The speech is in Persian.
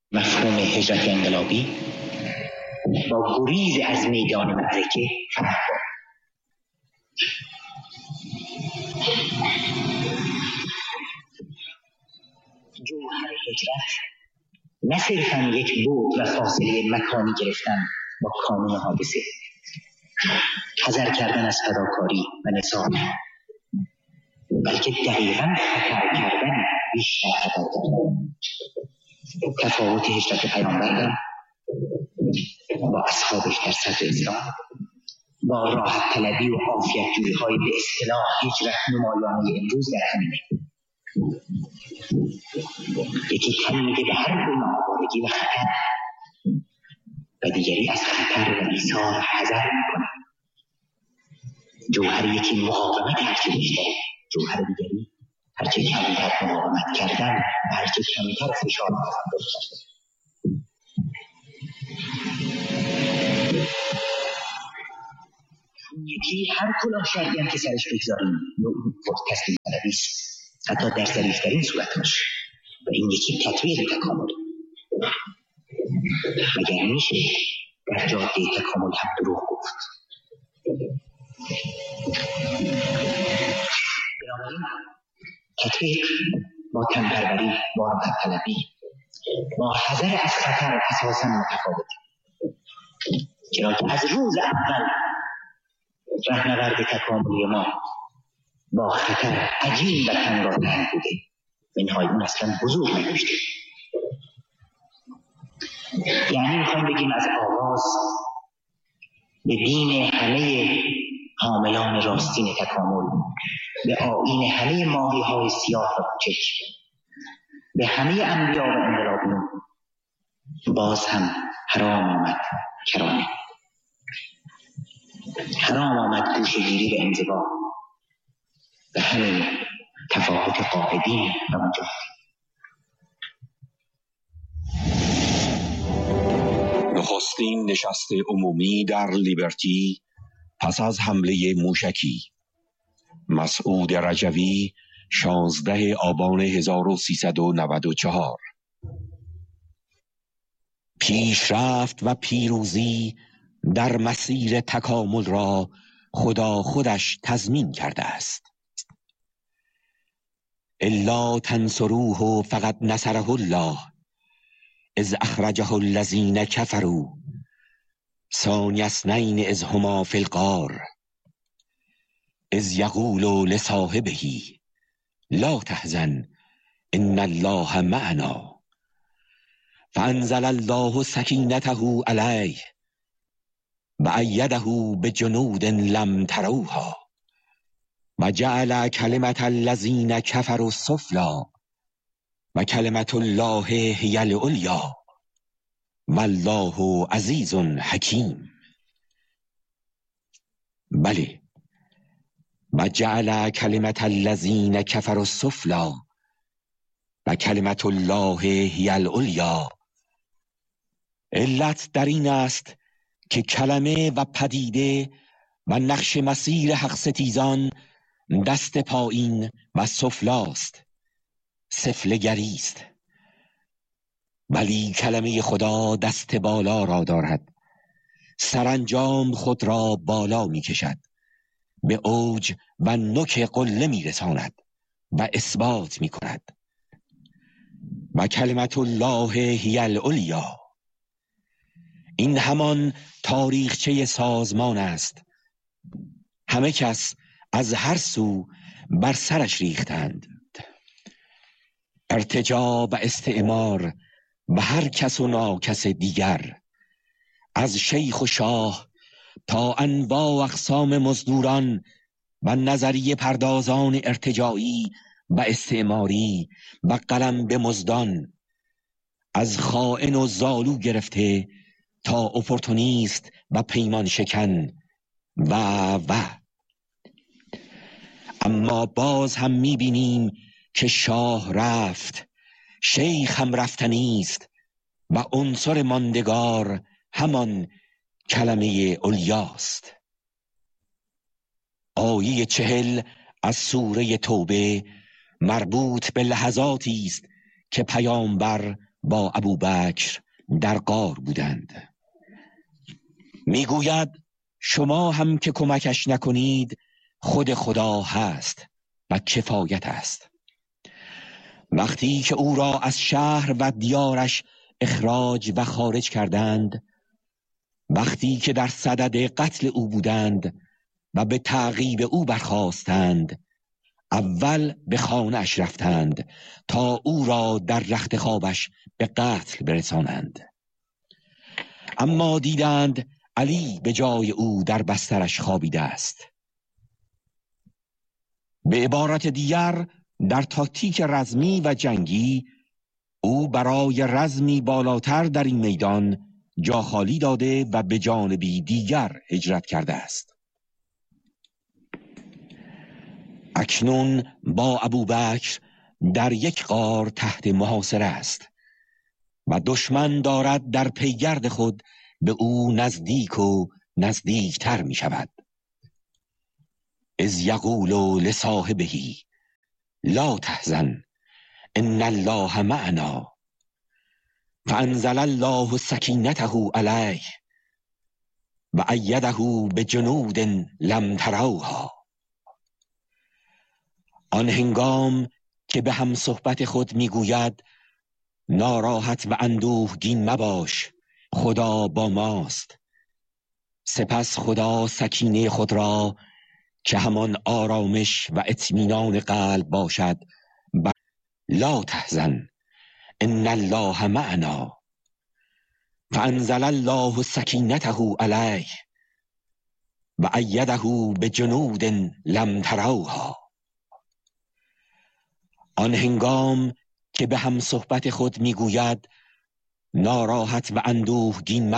مفهوم هجرت انقلابی با گریز از میدان معرکه فرق دارد. جوهر هجرت نه صرفاً یک بعد و فاصله مکانی گرفتن با کانون حادثه، حذر کردن از فداکاری و نثار، بلکه دقیقاً خطر کردن بیشتر خطر کردن. تفاوت هجرت پیامبر با اصحابش در صدر اسلام با راحت طلبی و عافیت جویی های به اصطلاح هجرت نمایانه امروز در همینه. یکی تن میده به هر گونه آوارگی و خطر و دیگری از خطر و ایثار حذر میکنه. جوهر یکی مقاومت هرچه بیشتره، جوهر دیگری هرچه کمتر مقاومت کردن و هرچه کمتر فشار تحمل کردن. یکی هر کلاه شرعی هم که سرش بگذاریم نوعی تسلیم طلبی است، حتی در ظریف‌ترین صورتش، و این یکی تطبیق تکامل. مگر میشه در جاده تکامل هم دروغ گفت؟ بنابراین تطبیق با تنپروری، با راحت طلبی، با حذر از خطر اساساً متفاوته، چرا که از روز اول رهنورد تکاملی ما با خطر عجین و تنگاتنگ بوده. منهای اون اصلا حضور نداشته. یعنی میخوایم بگیم از آغاز به دین همه حاملان راستین تکامل، به آیین همه ماهی های سیاه و کوچک، به همه انبیا و انقلابیون باز هم حرام آمد کرانه، حرام آمد گوشه‌گیری به انزوا و همین تفاوت قاعدین و مجاهدین. نخستین نشست عمومی در لیبرتی پس از حمله موشکی. مسعود رجوی 16 آبان 1394. پیشرفت و پیروزی در مسیر تکامل را خدا خودش تضمین کرده است. الا تنصروه فقد نصره الله اذ اخرجه الذین کفروا ثانی اثنین اذ هما فی الغار اذ یقول لصاحبه لا تحزن ان الله معنا فانزل الله سکینته علیه و ایده بجنود لم تروها و جعل کلمة الذین کفروا السفلی و کلمة الله هی العلیا والله عزیز حکیم. بله، و جعل کلمة الذین کفروا السفلی و کلمة الله هی العلیا. علت در این است که کلمه و پدیده و نقش مسیر حق ستیزان دست پایین و سفلاست، سفلگری است، ولی کلمه خدا دست بالا را دارد، سرانجام خود را بالا می کشد، به اوج و نوک قله می رساند و اثبات می کند. و کلمت الله هی العلیا. این همان تاریخچه سازمان است. همه کس از هر سو بر سرش ریختند. ارتجاع و استعمار و هر کس و ناکس دیگر، از شیخ و شاه تا انواع و اقسام مزدوران و نظریه پردازان ارتجاعی و استعماری و قلم به مزدان، از خائن و زالو گرفته تا اپورتونیست و پیمان شکن و اما باز هم می‌بینیم که شاه رفت، شیخ هم رفتنی است و عنصر ماندگار همان کلمه اولیاست. آیه 40 از سوره توبه مربوط به لحظاتی است که پیامبر با ابوبکر در غار بودند. میگوید شما هم که کمکش نکنید خود خدا هست و کفایت است. وقتی که او را از شهر و دیارش اخراج و خارج کردند، وقتی که در صدد قتل او بودند و به تعقیب او برخاستند، اول به خانه اش رفتند تا او را در رخت خوابش به قتل برسانند. اما دیدند علی به جای او در بسترش خوابیده است. به عبارت دیگر، در تاکتیک رزمی و جنگی او برای رزمی بالاتر در این میدان جا خالی داده و به جانبی دیگر هجرت کرده است. اکنون با ابوبکر در یک غار تحت محاصره است و دشمن دارد در پیگرد خود به او نزدیک و نزدیکتر می شود. اذ یقول لصاحبه لا تحزن ان الله معنا فانزل الله سکینته علیه و ایده بجنود لم تروها. آن هنگام که به هم صحبت خود میگوید ناراحت و اندوهگین مباش، خدا با ماست، سپس خدا سکینه خود را که همان آرامش و اطمینان قلب باشد لا تحزن ان الله معنا فانزل الله سکینته علیه و ایده بجنود لم تروها. آن هنگام که به هم صحبت خود میگوید ناراحت و اندوهگین